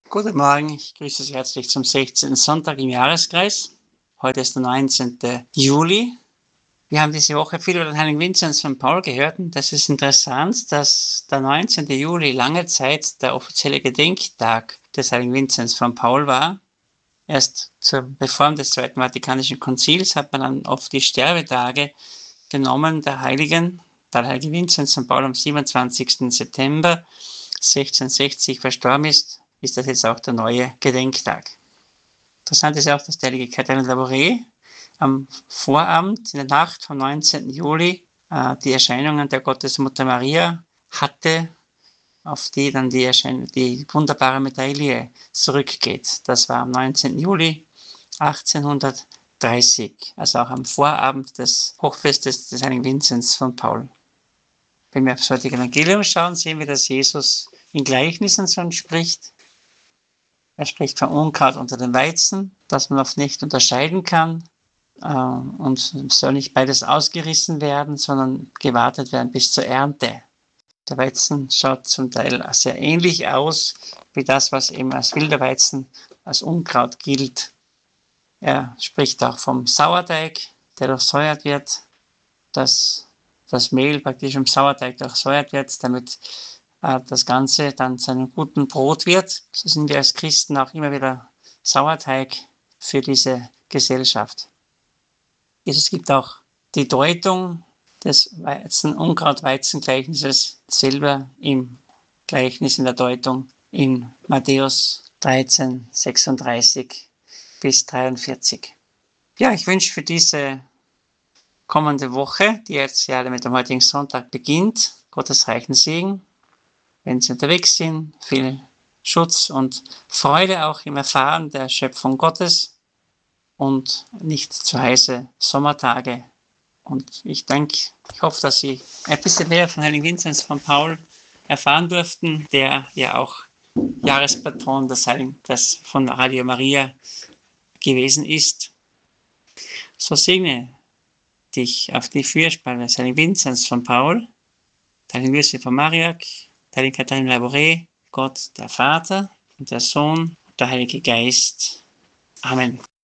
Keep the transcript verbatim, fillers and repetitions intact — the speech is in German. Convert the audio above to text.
Guten Morgen, ich grüße Sie herzlich zum sechzehnten Sonntag im Jahreskreis. Heute ist der neunzehnte Juli. Wir haben diese Woche viel über den heiligen Vinzenz von Paul gehört und das ist interessant, dass der neunzehnte Juli lange Zeit der offizielle Gedenktag des heiligen Vinzenz von Paul war. Erst zur Reform des Zweiten Vatikanischen Konzils hat man dann oft die Sterbetage genommen der Heiligen. Da der heilige Vinzenz von Paul am siebenundzwanzigsten September sechzehnhundertsechzig verstorben ist, ist das jetzt auch der neue Gedenktag. Interessant ist auch, dass der heilige Kardinal Labouré am Vorabend, in der Nacht vom neunzehnten Juli, äh, die Erscheinungen der Gottesmutter Maria hatte, auf die dann die, Erschein- die wunderbare Medaille zurückgeht. Das war am neunzehnten Juli achtzehnhundertdreißig, also auch am Vorabend des Hochfestes des heiligen Vinzenz von Paul. Wenn wir aufs heutige Evangelium schauen, sehen wir, dass Jesus in Gleichnissen so spricht. Er spricht von Unkraut unter dem Weizen, das man oft nicht unterscheiden kann. Äh, und es soll nicht beides ausgerissen werden, sondern gewartet werden bis zur Ernte. Der Weizen schaut zum Teil sehr ähnlich aus wie das, was eben als wilder Weizen, als Unkraut gilt. Er spricht auch vom Sauerteig, der durchsäuert wird, dass das Mehl praktisch im Sauerteig durchsäuert wird, damit äh, das Ganze dann zu einem guten Brot wird. So sind wir als Christen auch immer wieder Sauerteig für diese Gesellschaft. Jesus gibt auch die Deutung des Weizen-Unkraut-Weizen-Gleichnisses selber im Gleichnis in der Deutung in Matthäus dreizehn, sechsunddreißig bis dreiundvierzig. Ja, ich wünsche für diese kommende Woche, die jetzt ja mit dem heutigen Sonntag beginnt, Gottes reichen Segen, wenn Sie unterwegs sind, viel Schutz und Freude auch im Erfahren der Schöpfung Gottes und nicht zu heiße Sommertage. Und ich denke, ich hoffe, dass Sie ein bisschen mehr von Heiligen Vinzenz von Paul erfahren durften, der ja auch Jahrespatron des Heiligen, des von Radio Maria gewesen ist. So segne dich auf die Fürsprache des Heiligen Vinzenz von Paul, der Heiligen Josef von Mariac, der Heiligen Katharina Labouré, Gott der Vater und der Sohn und der Heilige Geist. Amen.